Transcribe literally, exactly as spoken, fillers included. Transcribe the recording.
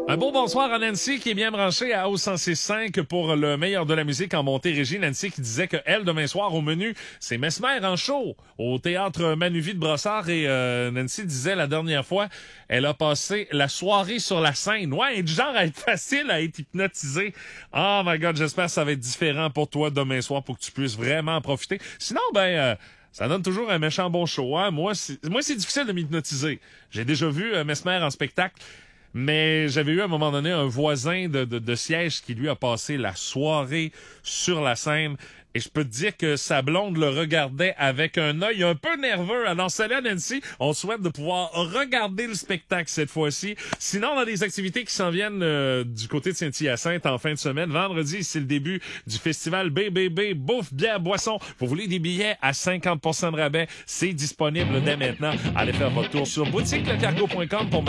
Un beau bonsoir à Nancy qui est bien branchée à O cent six cinq pour le meilleur de la musique en Montérégie. Nancy qui disait que elle, demain soir au menu, c'est Mesmer en show au théâtre Manuvie de Brossard. Et euh, Nancy disait la dernière fois, elle a passé la soirée sur la scène. Ouais, elle est du genre à être facile à être hypnotisée. Oh my God, j'espère que ça va être différent pour toi demain soir pour que tu puisses vraiment en profiter. Sinon, ben... Euh, ça donne toujours un méchant bon show. Hein? Moi, c'est, moi, c'est difficile de m'hypnotiser. J'ai déjà vu euh, Mesmer en spectacle. Mais j'avais eu à un moment donné un voisin de, de, de siège qui lui a passé la soirée sur la scène. Et je peux te dire que sa blonde le regardait avec un œil un peu nerveux. Alors, salut à Nancy, on souhaite de pouvoir regarder le spectacle cette fois-ci. Sinon, on a des activités qui s'en viennent euh, du côté de Saint-Hyacinthe en fin de semaine. Vendredi, c'est le début du festival B B B, bouffe, bière, boisson. Vous voulez des billets à cinquante pour cent de rabais? C'est disponible dès maintenant. Allez faire votre tour sur boutique le cargo point com pour